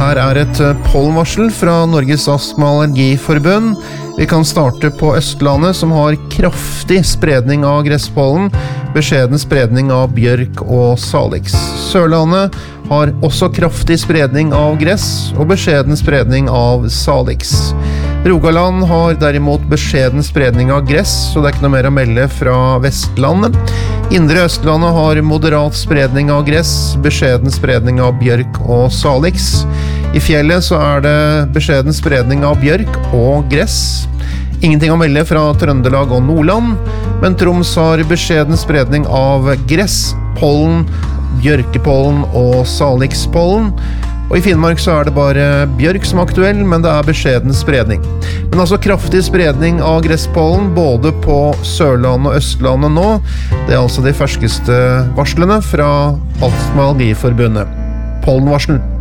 her et pollenvarsel fra Norges Astma- og Allergiforbund. Vi kan starte på Østlandet, som har kraftig spredning av gresspollen, beskjeden spredning av bjørk og salix. Sørlandet har også kraftig spredning av gress og beskjeden spredning av salix. Rogaland har derimot beskjeden spredning av gress, så det er ikke noe mer å melde fra Vestlandet. Indre Østlandet har moderat spredning av gress, beskjeden spredning av bjørk og salix. I fjellet så er det beskjeden spredning av bjørk og gress. Ingenting å melde fra Trøndelag og Nordland, men Troms har beskjeden spredning av gress, pollen, bjørkepollen og salixpollen. Og i Finnmark så er det bare bjørk som er aktuell, men det er beskjeden spredning. Men altså kraftig spredning av gresspollen både på Sørlandet og Østlandet nå. Det er altså de ferskeste varslene fra Astma- og Allergiforbundet. Pollenvarsel.